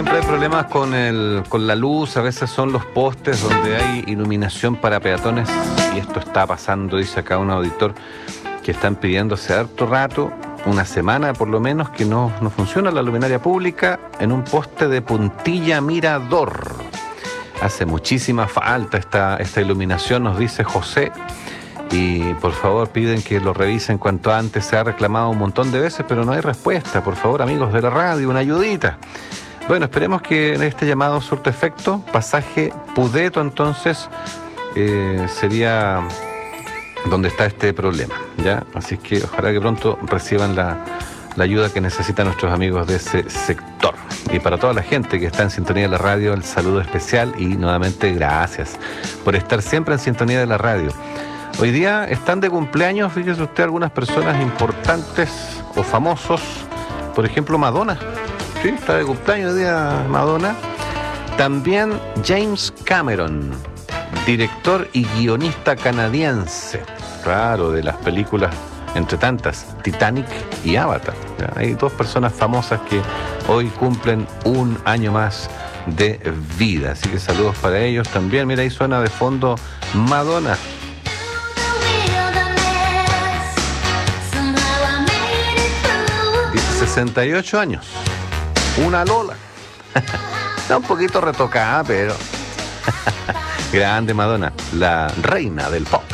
Siempre hay problemas con la luz, a veces son los postes donde hay iluminación para peatones y esto está pasando, dice acá un auditor, que están pidiendo hace harto rato, una semana por lo menos, que no funciona la luminaria pública en un poste de Puntilla Mirador. Hace muchísima falta esta iluminación, nos dice José, y por favor piden que lo revisen cuanto antes. Se ha reclamado un montón de veces, pero no hay respuesta. Por favor, amigos de la radio, una ayudita. Bueno, esperemos que este llamado surta efecto. Pasaje Pudeto, entonces, sería donde está este problema, ¿ya? Así que ojalá que pronto reciban la ayuda que necesitan nuestros amigos de ese sector. Y para toda la gente que está en sintonía de la radio, el saludo especial y nuevamente gracias por estar siempre en sintonía de la radio. Hoy día están de cumpleaños, fíjese usted, algunas personas importantes o famosos. Por ejemplo, Madonna. Sí, está de cumpleaños hoy día Madonna. También James Cameron, director y guionista canadiense. Claro, de las películas, entre tantas, Titanic y Avatar. ¿Ya? Hay dos personas famosas que hoy cumplen un año más de vida. Así que saludos para ellos también. Mira, ahí suena de fondo Madonna. 68 años. Una Lola. Está un poquito retocada, pero grande Madonna, la reina del pop.